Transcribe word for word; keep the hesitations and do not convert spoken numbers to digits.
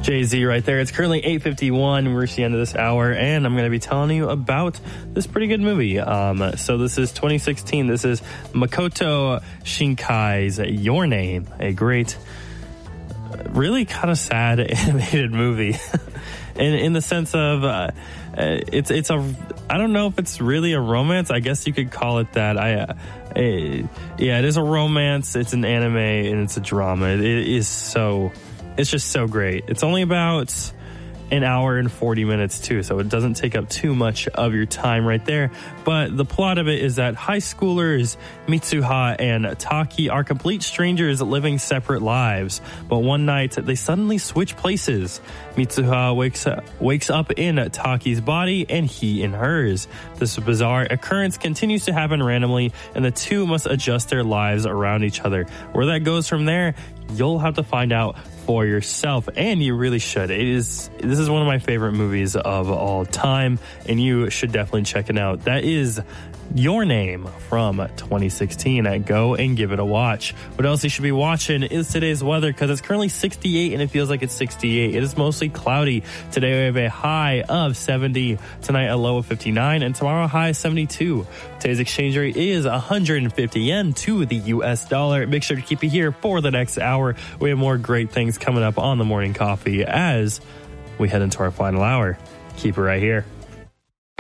Jay-Z right there. It's currently eight fifty-one. We're at the end of this hour, and I'm going to be telling you about this pretty good movie. Um, so this is twenty sixteen. This is Makoto Shinkai's Your Name, a great, really kind of sad animated movie. in in the sense of uh, it's it's a I don't know if it's really a romance. I guess you could call it that. I. Uh, Uh, yeah, it is a romance. It's an anime and it's a drama. It, it is so, it's just so great. It's only about an hour and forty minutes too, so it doesn't take up too much of your time right there. But the plot of it is that high schoolers Mitsuha and Taki are complete strangers living separate lives. But one night they suddenly switch places. Mitsuha wakes up, wakes up in Taki's body and he in hers. This bizarre occurrence continues to happen randomly, and the two must adjust their lives around each other. Where that goes from there, you'll have to find out for yourself, and you really should. It is this is one of my favorite movies of all time, and you should definitely check it out. That is Your Name from twenty sixteen. Go and give it a watch. What else you should be watching is today's weather, because it's currently sixty-eight and it feels like it's sixty-eight. It is mostly cloudy. Today we have a high of seventy, tonight a low of fifty-nine, and tomorrow a high of seventy-two. Today's exchange rate is one hundred fifty yen to the U S dollar. Make sure to keep it here for the next hour. We have more great things coming up on the morning coffee as we head into our final hour. Keep it right here.